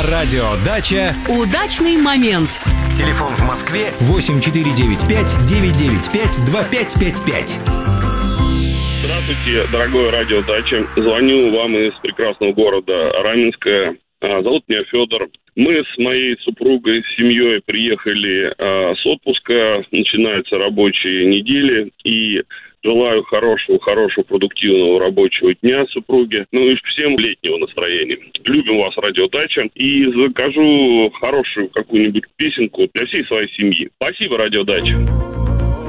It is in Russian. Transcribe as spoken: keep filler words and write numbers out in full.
Радиодача. Удачный момент. Телефон в Москве восемь четыре девять пять девять девять пять два пять пять пять. Здравствуйте, дорогой радиодача. Звоню вам из прекрасного города Раменское. Зовут меня Федор. Мы с моей супругой, с семьей приехали а, с отпуска. Начинаются рабочие недели. И желаю хорошего, хорошего, продуктивного рабочего дня супруге. Ну и всем летнего настроения. Любим вас, радиодача. И закажу хорошую какую-нибудь песенку для всей своей семьи. Спасибо, радиодача.